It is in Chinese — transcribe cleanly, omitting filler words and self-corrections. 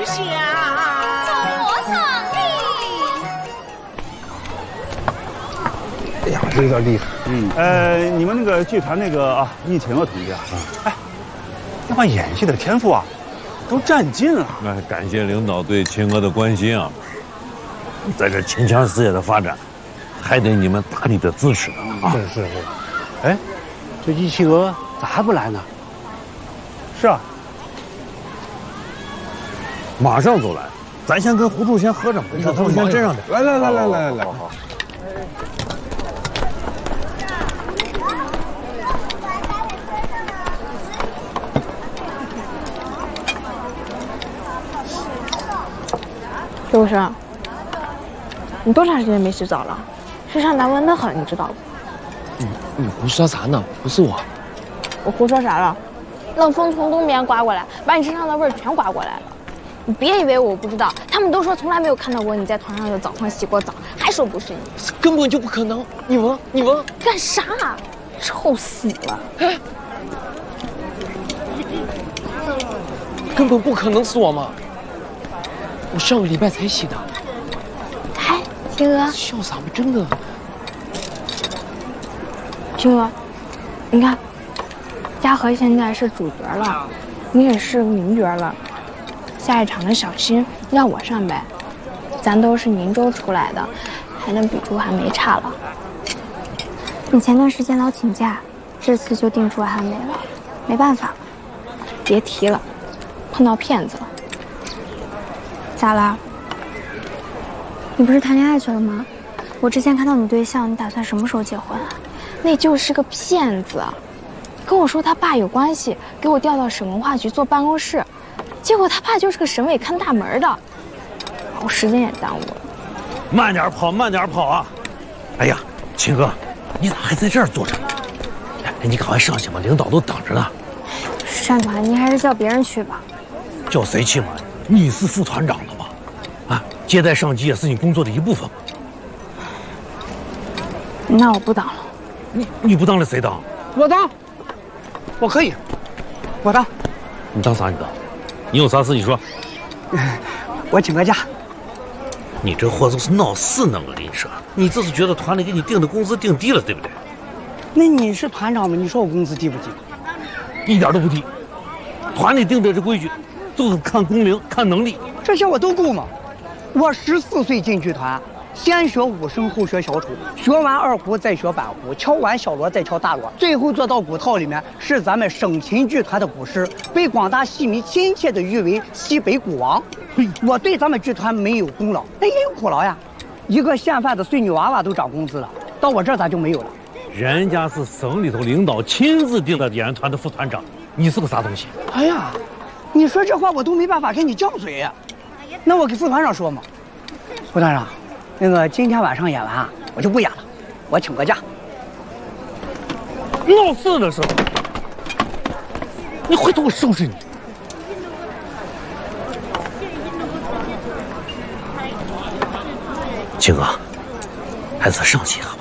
下坐上哎呀，这有点厉害。 你们那个剧团那个啊，易晴娥同志啊，哎，那把演戏的天赋啊，都占尽了。 那感谢领导对晴娥的关心啊，在这秦腔事业的发展，还得你们大力的支持啊。 是。哎，这易晴娥咋还不来呢？ 是啊， 马上就来，咱先跟胡柱先喝着，让他们先斟上点。 来。好。 周生，你多长时间没洗澡了？身上难闻得很，你知道吗？ 你胡说啥呢？不是我。 我胡说啥了？冷风从东边刮过来，把你身上的味儿全刮过来了。你别以为我不知道，他们都说从来没有看到过你在团上的澡堂洗过澡，还说不是你， 根本就不可能。你闻， 干啥？臭死了！ 哎，根本不可能是我嘛！我上个礼拜才洗的。 哎，晴娥， 笑啥嘛？真的。 晴娥，你看，嘉禾现在是主角了，你也是名角了。下一场的小新让我上呗，咱都是宁州出来的，还能比朱寒梅差了。 你前段时间老请假，这次就定朱寒梅了，没办法。 别提了，碰到骗子了。 咋啦？你不是谈恋爱去了吗？我之前看到你对象，你打算什么时候结婚啊？ 那就是个骗子，跟我说他爸有关系，给我调到省文化局做办公室，结果他爸就是个省委看大门的，我时间也耽误了。 慢点跑啊！哎呀，秦哥，你咋还在这儿坐着呢？哎，你赶快上去吧，领导都等着呢。 单团，你还是叫别人去吧。 叫谁去嘛？你是副团长的嘛？啊，接待上级也是你工作的一部分嘛。 那我不当了。 你不当了谁当？ 我当，我可以，我当。 你当啥？你当？你有啥事你说。 我请个假。 你这货就是闹事呢，我跟你说，你这是觉得团里给你定的工资定低了，对不对？ 那你是团长吗？你说我工资低不低？ 一点都不低。团里定的这规矩，就是看工龄、看能力。 这些我都够吗？我14岁进剧团，先学武生，后学小丑，学完二胡再学板胡，敲完小锣再敲大锣，最后做到鼓套里面，是咱们省琴剧团的鼓师，被广大戏迷亲切地誉为西北鼓王。我对咱们剧团没有功劳，那也有苦劳呀。一个县贩子碎女娃娃都涨工资了，到我这儿咋就没有了？ 人家是省里头领导亲自定的演员团的副团长，你是个啥东西？ 哎呀，你说这话我都没办法跟你犟嘴呀。那我给副团长说嘛，副团长，那个今天晚上演完啊，我就不演了，我请个假。 闹事的时候，你回头我收拾你。秦哥，还是上去一下吧。